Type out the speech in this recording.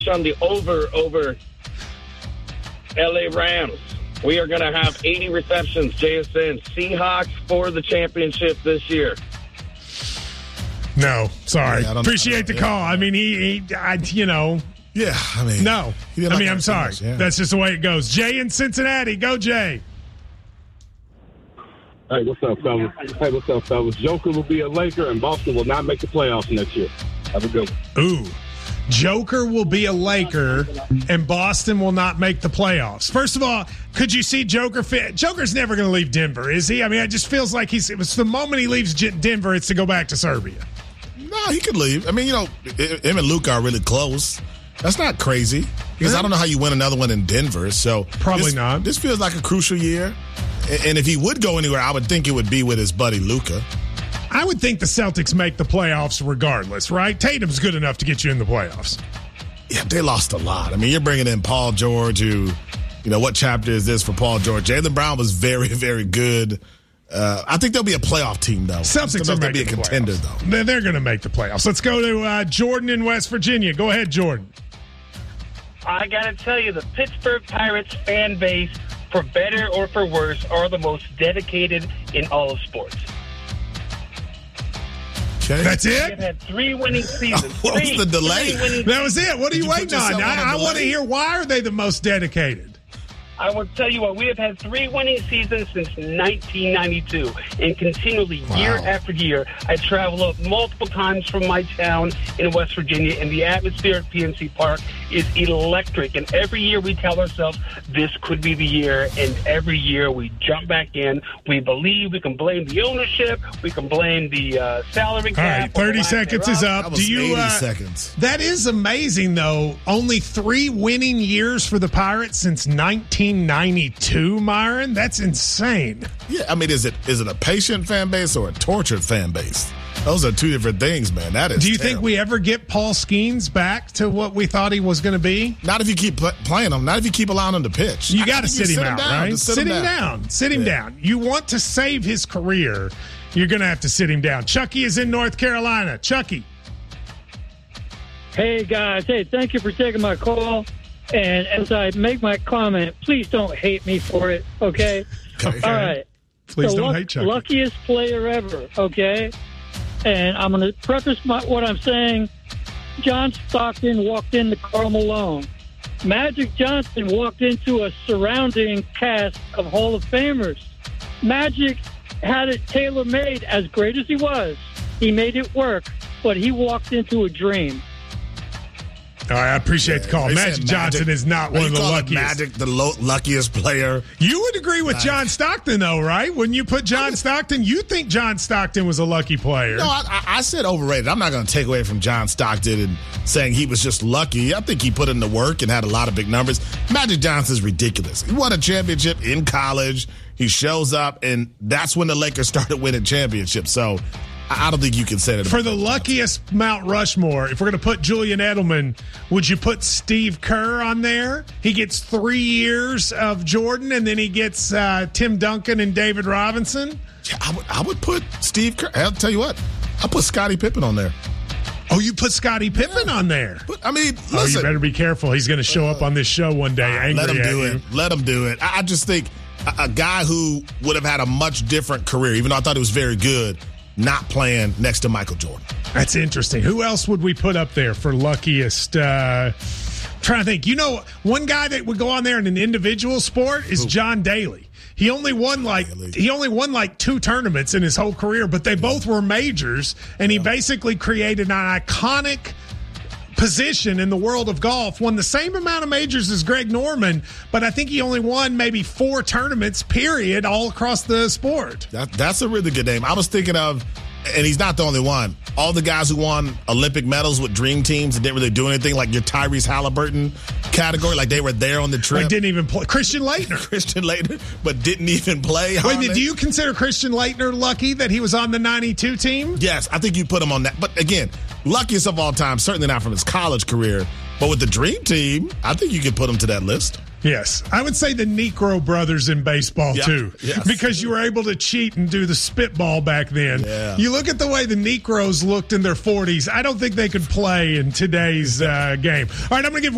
on the over LA Rams. We are going to have 80 receptions, JSN. Seahawks for the championship this year. No, sorry. Yeah, Appreciate the call. I mean, Yeah, I mean. no. I mean, I'm sorry. Yeah. That's just the way it goes. Jay in Cincinnati. Go, Jay. Hey, what's up, fellas? Joker will be a Laker, and Boston will not make the playoffs next year. Have a good one. Ooh. Joker will be a Laker, and Boston will not make the playoffs. First of all, could you see Joker fit? Joker's never going to leave Denver, is he? I mean, it just feels like it was the moment he leaves Denver, it's to go back to Serbia. No, he could leave. I mean, him and Luka are really close. That's not crazy. Because I don't know how you win another one in Denver. So Probably not. This feels like a crucial year. And if he would go anywhere, I would think it would be with his buddy Luka. I would think the Celtics make the playoffs regardless, right? Tatum's good enough to get you in the playoffs. Yeah, they lost a lot. I mean, you're bringing in Paul George, who, what chapter is this for Paul George? Jaylen Brown was very, very good. I think they'll be a playoff team, though. Celtics are going to be a contender, though. They're going to make the playoffs. Let's go to Jordan in West Virginia. Go ahead, Jordan. I got to tell you, the Pittsburgh Pirates fan base, for better or for worse, are the most dedicated in all of sports. Okay. That's We've it? had 3 winning seasons. What was the delay? That was it. What are you Did you put waiting on? yourself on a I want to delay? hear, why are they the most dedicated? I will tell you what, we have had 3 winning seasons since 1992, and continually, year after year, I travel up multiple times from my town in West Virginia, and the atmosphere at PNC Park is electric. And every year we tell ourselves this could be the year, and every year we jump back in. We believe we can blame the ownership, we can blame the salary cap. All right, 30 seconds is up. That was 80 seconds. That is amazing, though. Only 3 winning years for the Pirates since 1992, Myron. That's insane. Yeah, I mean, is it a patient fan base or a tortured fan base? Those are 2 different things, man. That is Do you terrible. think we ever get Paul Skeens back to what we thought he was going to be? Not if you keep playing him. Not if you keep allowing him to pitch. You I got to think sit him down. out, right? Just Sit him down. Sit him down. You want to save his career, you're going to have to sit him down. Chucky is in North Carolina. Chucky. Hey, guys. Hey, thank you for taking my call. And as I make my comment, please don't hate me for it, okay? Okay. All right. Please don't hate Chucky. Luckiest player ever, okay? And I'm going to preface what I'm saying. John Stockton walked into Karl Malone. Magic Johnson walked into a surrounding cast of Hall of Famers. Magic had it tailor-made. As great as he was, he made it work, but he walked into a dream. All right, I appreciate the call. They Magic said Johnson is not one of the luckiest. Magic, the luckiest player. You would agree with John Stockton, though, right? When you put John Stockton, you think John Stockton was a lucky player. No, I said overrated. I'm not going to take away from John Stockton and saying he was just lucky. I think he put in the work and had a lot of big numbers. Magic Johnson's ridiculous. He won a championship in college. He shows up, and that's when the Lakers started winning championships. So I don't think you can say that. For the luckiest Mount Rushmore, if we're going to put Julian Edelman, would you put Steve Kerr on there? He gets 3 years of Jordan, and then he gets Tim Duncan and David Robinson. Yeah, I would put Steve Kerr. I'll tell you what. I'll put Scottie Pippen on there. Oh, you put Scottie Pippen on there. But, I mean, listen. Oh, you better be careful. He's going to show up on this show one day angry Let him at do you. it. Let him do it. I just think a guy who would have had a much different career, even though I thought he was very good, not playing next to Michael Jordan. That's interesting. Who else would we put up there for luckiest? Trying to think. One guy that would go on there in an individual sport is John Daly. He only won like 2 tournaments in his whole career, but they both were majors, and he basically created an iconic position in the world of golf. Won the same amount of majors as Greg Norman, but I think he only won maybe 4 tournaments, period, all across the sport. That's a really good name. I was thinking of, and he's not the only one, all the guys who won Olympic medals with dream teams and didn't really do anything, like your Tyrese Halliburton category, like they were there on the trip. Like didn't even play. Christian Laettner, but didn't even play. Wait a minute, do you consider Christian Laettner lucky that he was on the 92 team? Yes, I think you put him on that. But again, luckiest of all time, certainly not from his college career. But with the dream team, I think you could put him to that list. Yes. I would say the Negro brothers in baseball, too. Yes. Because you were able to cheat and do the spitball back then. Yeah. You look at the way the Negroes looked in their 40s. I don't think they could play in today's game. All right, I'm going to give